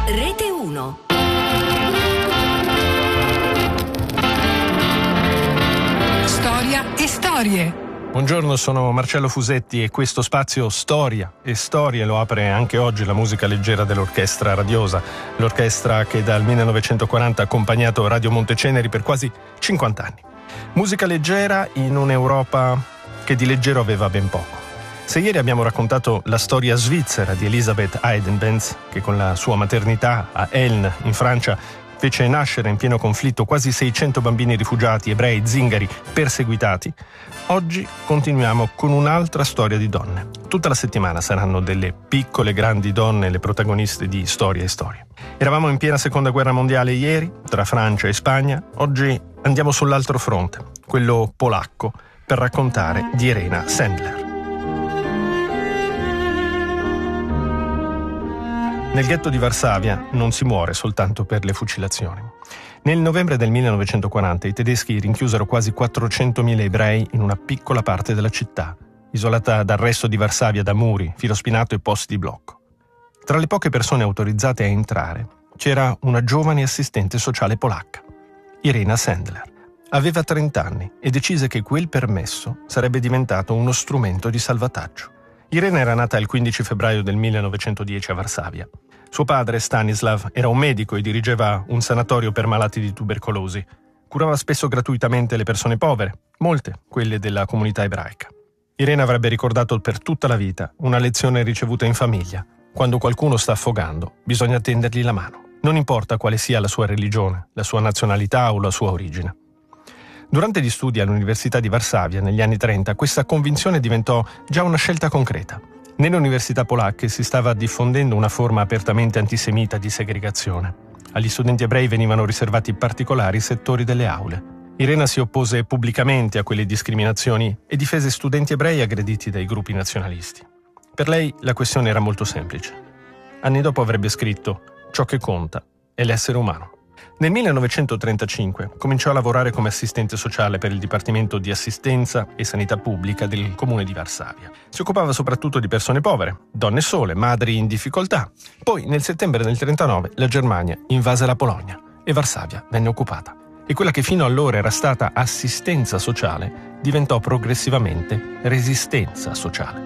Rete 1. Storia e storie. Buongiorno, sono Marcello Fusetti e questo spazio Storia e Storie lo apre anche oggi la musica leggera dell'Orchestra Radiosa, l'orchestra che dal 1940 ha accompagnato Radio Monteceneri per quasi 50 anni. Musica leggera in un'Europa che di leggero aveva ben poco. Se ieri abbiamo raccontato la storia svizzera di Elisabeth Eidenbenz, che con la sua maternità a Elne, in Francia, fece nascere in pieno conflitto quasi 600 bambini rifugiati, ebrei, zingari, perseguitati, oggi continuiamo con un'altra storia di donne. Tutta la settimana saranno delle piccole grandi donne le protagoniste di Storia e Storie. Eravamo in piena Seconda Guerra Mondiale ieri, tra Francia e Spagna. Oggi andiamo sull'altro fronte, quello polacco, per raccontare di Irena Sendler. Nel ghetto di Varsavia non si muore soltanto per le fucilazioni. Nel novembre del 1940 i tedeschi rinchiusero quasi 400.000 ebrei in una piccola parte della città, isolata dal resto di Varsavia da muri, filo spinato e posti di blocco. Tra le poche persone autorizzate a entrare c'era una giovane assistente sociale polacca, Irena Sendler. Aveva 30 anni e decise che quel permesso sarebbe diventato uno strumento di salvataggio. Irena era nata il 15 febbraio del 1910 a Varsavia. Suo padre, Stanislav, era un medico e dirigeva un sanatorio per malati di tubercolosi. Curava spesso gratuitamente le persone povere, molte quelle della comunità ebraica. Irena avrebbe ricordato per tutta la vita una lezione ricevuta in famiglia. Quando qualcuno sta affogando, bisogna tendergli la mano. Non importa quale sia la sua religione, la sua nazionalità o la sua origine. Durante gli studi all'Università di Varsavia, negli anni 30, questa convinzione diventò già una scelta concreta. Nelle università polacche si stava diffondendo una forma apertamente antisemita di segregazione. Agli studenti ebrei venivano riservati particolari settori delle aule. Irena si oppose pubblicamente a quelle discriminazioni e difese studenti ebrei aggrediti dai gruppi nazionalisti. Per lei la questione era molto semplice. Anni dopo avrebbe scritto: «Ciò che conta è l'essere umano». Nel 1935 cominciò a lavorare come assistente sociale per il Dipartimento di Assistenza e Sanità Pubblica del comune di Varsavia. Si occupava soprattutto di persone povere, donne sole, madri in difficoltà. Poi, nel settembre del 1939, la Germania invase la Polonia e Varsavia venne occupata. E quella che fino allora era stata assistenza sociale diventò progressivamente resistenza sociale.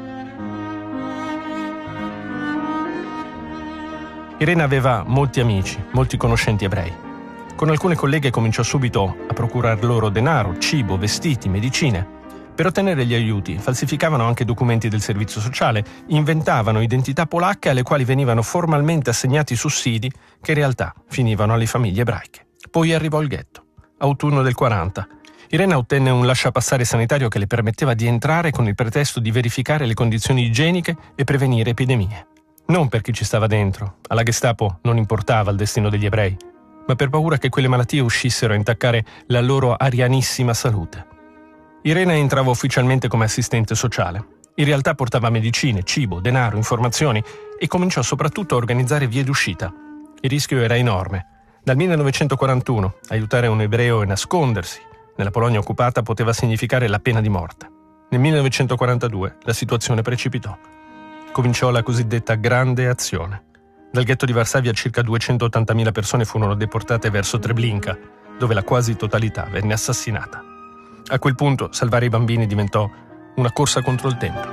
Irena aveva molti amici, molti conoscenti ebrei. Con alcune colleghe cominciò subito a procurar loro denaro, cibo, vestiti, medicine. Per ottenere gli aiuti falsificavano anche documenti del servizio sociale, inventavano identità polacche alle quali venivano formalmente assegnati sussidi che in realtà finivano alle famiglie ebraiche. Poi arrivò il ghetto, autunno del 40. Irena ottenne un lasciapassare sanitario che le permetteva di entrare con il pretesto di verificare le condizioni igieniche e prevenire epidemie. Non per chi ci stava dentro, alla Gestapo non importava il destino degli ebrei, ma per paura che quelle malattie uscissero a intaccare la loro arianissima salute. Irena entrava ufficialmente come assistente sociale. In realtà portava medicine, cibo, denaro, informazioni e cominciò soprattutto a organizzare vie d'uscita. Il rischio era enorme. Dal 1941 aiutare un ebreo a nascondersi nella Polonia occupata poteva significare la pena di morte. Nel 1942 la situazione precipitò. Cominciò la cosiddetta Grande Azione. Dal ghetto di Varsavia circa 280.000 persone furono deportate verso Treblinka, dove la quasi totalità venne assassinata. A quel punto salvare i bambini diventò una corsa contro il tempo.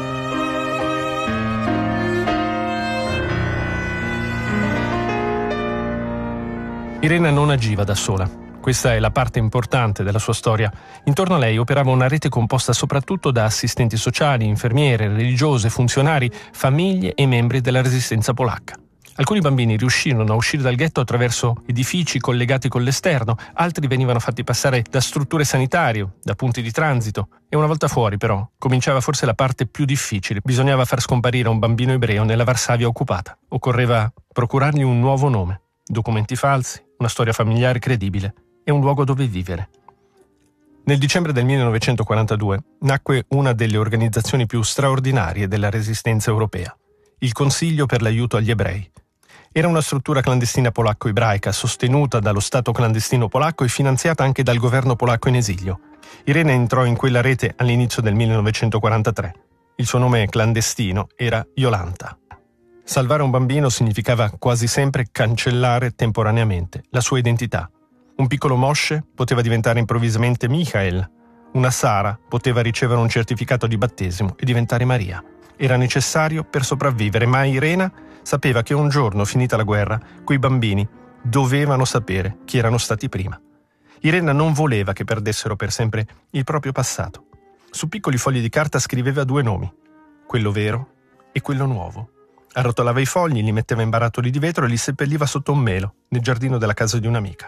Irena non agiva da sola. Questa è la parte importante della sua storia. Intorno a lei operava una rete composta soprattutto da assistenti sociali, infermiere, religiose, funzionari, famiglie e membri della resistenza polacca. Alcuni bambini riuscirono a uscire dal ghetto attraverso edifici collegati con l'esterno, altri venivano fatti passare da strutture sanitarie, da punti di transito, e una volta fuori però cominciava forse la parte più difficile. Bisognava far scomparire un bambino ebreo nella Varsavia occupata. Occorreva procurargli un nuovo nome, documenti falsi, una storia familiare credibile e un luogo dove vivere. Nel dicembre del 1942 nacque una delle organizzazioni più straordinarie della resistenza europea, il Consiglio per l'aiuto agli ebrei. Era una struttura clandestina polacco-ebraica sostenuta dallo Stato clandestino polacco e finanziata anche dal governo polacco in esilio. Irena entrò in quella rete all'inizio del 1943. Il suo nome clandestino era Jolanta. Salvare un bambino significava quasi sempre cancellare temporaneamente la sua identità. Un piccolo Moshe poteva diventare improvvisamente Michael. Una Sara poteva ricevere un certificato di battesimo e diventare Maria. Era necessario per sopravvivere, ma Irena sapeva che un giorno, finita la guerra, quei bambini dovevano sapere chi erano stati prima. Irena non voleva che perdessero per sempre il proprio passato. Su piccoli fogli di carta scriveva 2 nomi, quello vero e quello nuovo. Arrotolava i fogli, li metteva in barattoli di vetro e li seppelliva sotto un melo, nel giardino della casa di un'amica.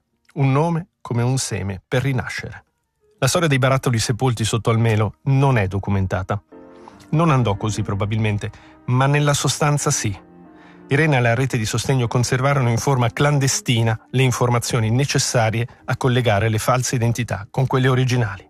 Un nome come un seme per rinascere. La storia dei barattoli sepolti sotto al melo non è documentata. Non andò così probabilmente, ma nella sostanza sì. Irena e la rete di sostegno conservarono in forma clandestina le informazioni necessarie a collegare le false identità con quelle originali.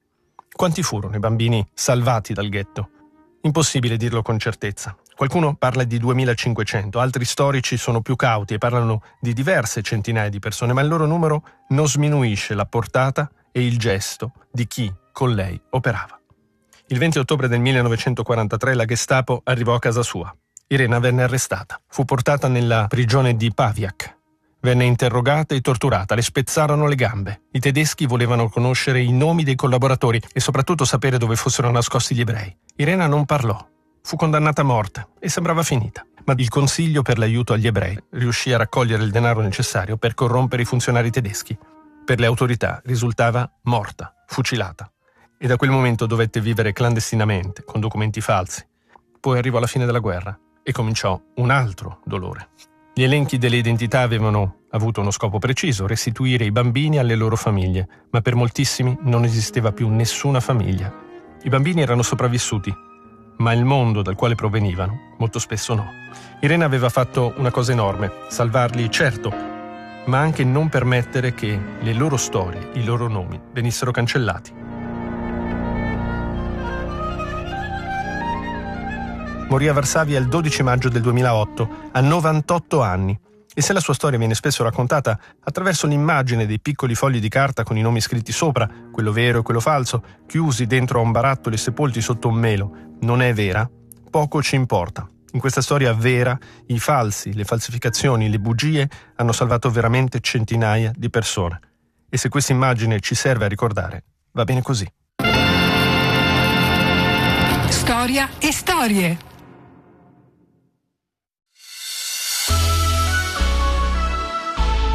Quanti furono i bambini salvati dal ghetto? Impossibile dirlo con certezza. Qualcuno parla di 2500, altri storici sono più cauti e parlano di diverse centinaia di persone, ma il loro numero non sminuisce la portata e il gesto di chi con lei operava. Il 20 ottobre del 1943 la Gestapo arrivò a casa sua. Irena venne arrestata. Fu portata nella prigione di Paviak. Venne interrogata e torturata, le spezzarono le gambe. I tedeschi volevano conoscere i nomi dei collaboratori e soprattutto sapere dove fossero nascosti gli ebrei. Irena non parlò. Fu condannata a morte e sembrava finita. Ma il Consiglio per l'aiuto agli ebrei riuscì a raccogliere il denaro necessario per corrompere i funzionari tedeschi. Per le autorità risultava morta, fucilata. E da quel momento dovette vivere clandestinamente, con documenti falsi. Poi arrivò la fine della guerra e cominciò un altro dolore. Gli elenchi delle identità avevano avuto uno scopo preciso, restituire i bambini alle loro famiglie, ma per moltissimi non esisteva più nessuna famiglia. I bambini erano sopravvissuti, ma il mondo dal quale provenivano molto spesso no. Irena aveva fatto una cosa enorme, salvarli certo, ma anche non permettere che le loro storie, i loro nomi venissero cancellati. Morì a Varsavia il 12 maggio del 2008, a 98 anni. E se la sua storia viene spesso raccontata attraverso l'immagine dei piccoli fogli di carta con i nomi scritti sopra, quello vero e quello falso, chiusi dentro a un barattolo e sepolti sotto un melo, non è vera, poco ci importa. In questa storia vera, i falsi, le falsificazioni, le bugie hanno salvato veramente centinaia di persone. E se questa immagine ci serve a ricordare, va bene così. Storia e storie.